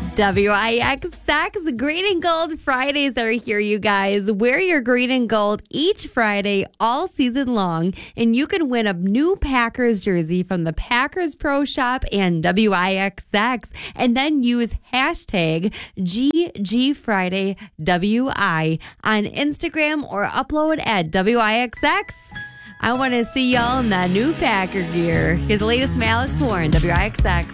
WIXX Green and Gold Fridays are here, you guys. Wear your green and gold each Friday all season long, and you can win a new Packers jersey from the Packers Pro Shop and WIXX, and then use hashtag GGFridayWI on Instagram or upload at WIXX. I want to see y'all in that new Packer gear. Here's the latest from Alex Warren, WIXX.